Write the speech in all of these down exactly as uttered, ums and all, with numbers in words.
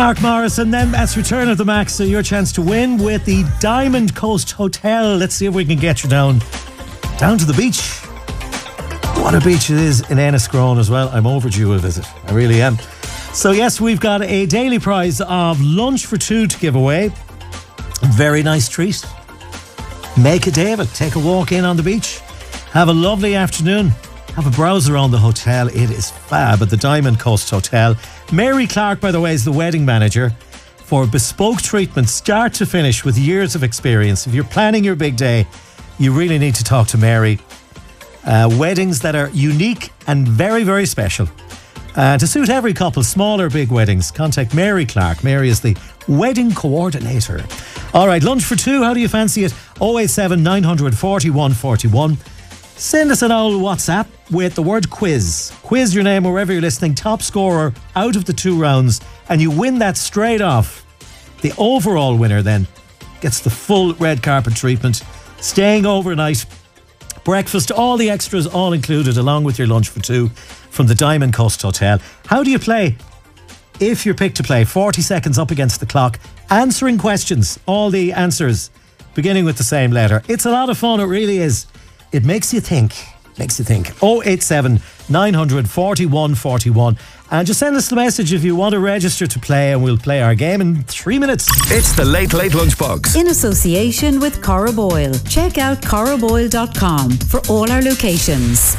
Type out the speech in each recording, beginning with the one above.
Mark Morrison, then that's Return of the Max, so your chance to win with the Diamond Coast Hotel. Let's see if we can get you down down to the beach. What a beach it is in Enniscrone as well. I'm overdue a visit, I really am. So yes, we've got a daily prize of lunch for two to give away. Very nice treat. Make a day of it. Take a walk in on the beach. Have a lovely afternoon. Have a browse around the hotel. It is fab at the Diamond Coast Hotel. Mary Clark, by the way, is the wedding manager for bespoke treatment, start to finish, with years of experience. If you're planning your big day, you really need to talk to Mary. Uh, weddings that are unique and very, very special. Uh, to suit every couple, small or big weddings, contact Mary Clark. Mary is the wedding coordinator. All right, lunch for two. How do you fancy it? oh eight seven, nine four one, four one. Send us an old WhatsApp with the word quiz. Quiz your name wherever you're listening. Top scorer out of the two rounds, and you win that straight off. The overall winner then gets the full red carpet treatment, staying overnight, breakfast, all the extras all included, along with your lunch for two from the Diamond Coast Hotel. How do you play? If you're picked to play, forty seconds up against the clock, answering questions, all the answers beginning with the same letter. It's a lot of fun, it really is. It makes you think. Makes you think. oh eight seven, nine four one, four one. And just send us the message if you want to register to play, and we'll play our game in three minutes. It's the Late Late Lunchbox. In association with Cora Boyle. Check out cora boyle dot com for all our locations.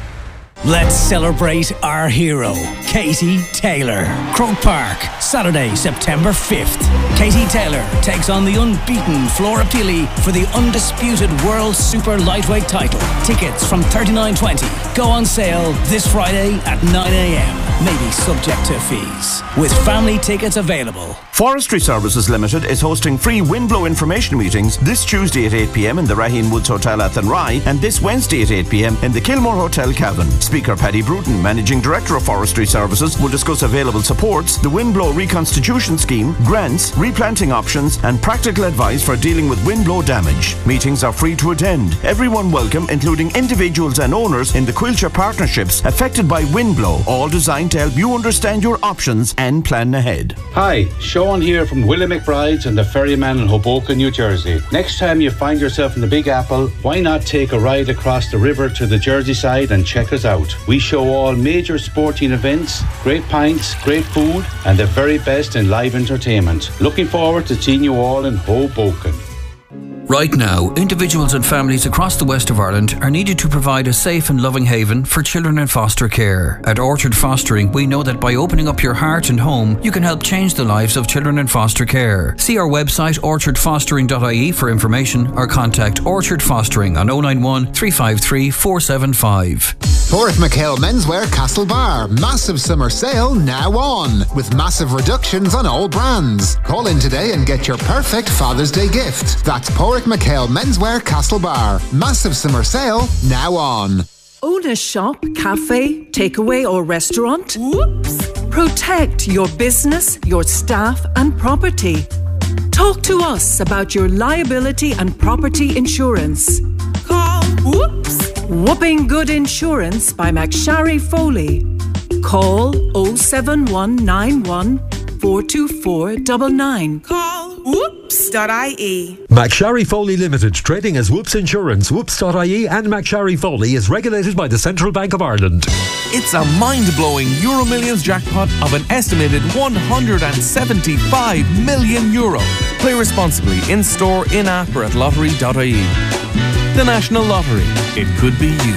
Let's celebrate our hero, Katie Taylor. Croke Park, Saturday, September fifth. Katie Taylor takes on the unbeaten Flora Pili for the undisputed World Super Lightweight title. Tickets from thirty-nine twenty go on sale this Friday at nine a.m. Maybe subject to fees. With family tickets available. Forestry Services Limited is hosting free windblow information meetings this Tuesday at eight p.m. in the Raheen Woods Hotel Athenry and this Wednesday at eight p.m. in the Kilmore Hotel Cavan. Speaker Paddy Bruton, Managing Director of Forestry Services, will discuss available supports, the windblow reconstitution scheme, grants, replanting options and practical advice for dealing with windblow damage. Meetings are free to attend. Everyone welcome, including individuals and owners in the Quilcher partnerships affected by windblow, all designed to help you understand your options and plan ahead. Hi, Sean here from Willie McBride's and the Ferryman in Hoboken, New Jersey. Next time you find yourself in the Big Apple, why not take a ride across the river to the Jersey side and check us out? We show all major sporting events, great pints, great food and the very best in live entertainment. Looking forward to seeing you all in Hoboken. Right now, individuals and families across the west of Ireland are needed to provide a safe and loving haven for children in foster care. At Orchard Fostering, we know that by opening up your heart and home, you can help change the lives of children in foster care. See our website orchard fostering dot I E for information or contact Orchard Fostering on oh nine one, three five three, four seven five. Porrick McHale Menswear Castlebar. Massive summer sale now on, with massive reductions on all brands. Call in today and get your perfect Father's Day gift. That's Porrick McHale Menswear Castlebar. Massive summer sale now on. Own a shop, cafe, takeaway or restaurant? Whoops! Protect your business, your staff and property. Talk to us about your liability and property insurance. Call Whoops! Whooping Good Insurance by McSharry Foley. Call oh seven one nine one, four two four nine nine. Call whoops dot I E. McSharry Foley Limited, trading as Whoops Insurance, whoops dot I E and McSharry Foley is regulated by the Central Bank of Ireland. It's a mind-blowing Euro Millions jackpot of an estimated one hundred seventy-five million euro. Play responsibly in-store, in-app or at lottery dot I E. The National Lottery. It could be you.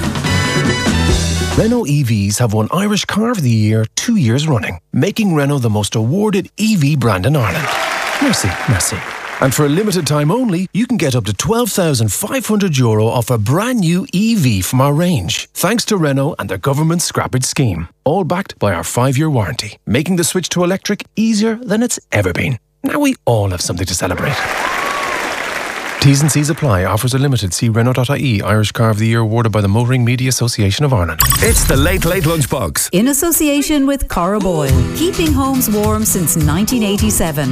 Renault E Vs have won Irish Car of the Year two years running, making Renault the most awarded E V brand in Ireland. Merci, merci. And for a limited time only, you can get up to twelve thousand five hundred euro off a brand new E V from our range, thanks to Renault and their government scrappage scheme. All backed by our five-year warranty, making the switch to electric easier than it's ever been. Now we all have something to celebrate. T's and C's apply. Offers are limited. See Renault dot I E. Irish Car of the Year awarded by the Motoring Media Association of Ireland. It's the Late Late Lunchbox. In association with Cora Boyle. Keeping homes warm since nineteen eighty-seven.